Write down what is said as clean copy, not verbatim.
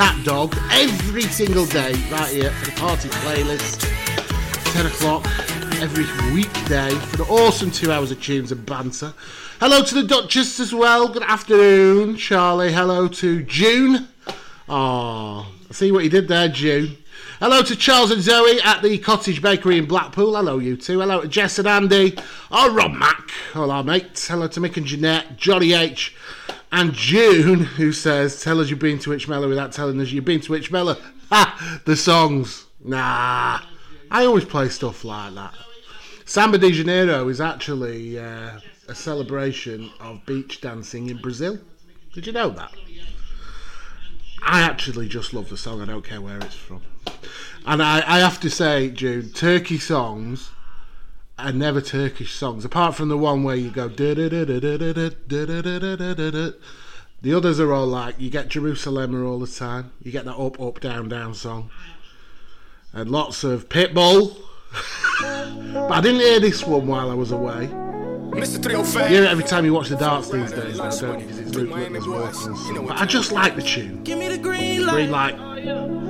Cat Dog every single day right here for the party playlist. 10 o'clock every weekday for the awesome 2 hours of tunes and banter. Hello to the Duchess as well. Good afternoon, Charlie. Hello to June. Oh, I see what you did there, June. Hello to Charles and Zoe at the Cottage Bakery in Blackpool. Hello, you two. Hello to Jess and Andy. Oh, Rob Mack. Hello, mates. Hello to Mick and Jeanette, Johnny H, and June, who says, tell us you've been to Itchmella without telling us you've been to Itchmella. Ha! The songs. Nah. I always play stuff like that. Samba de Janeiro is actually a celebration of beach dancing in Brazil. Did you know that? I actually just love the song. I don't care where it's from. And I have to say, June, Turkey songs are never Turkish songs, apart from the one where you go da-da-da-da-da-da-da-da-da-da-da. The others are all like, you get Jerusalem all the time. You get that up, up, down, down song. And lots of Pitbull. But I didn't hear this one while I was away. Mr. 305. You hear it every time you watch the darts these days, though, don't you? Because it's Luke Littler's voice and stuff. But I just like the tune. Give me the green light.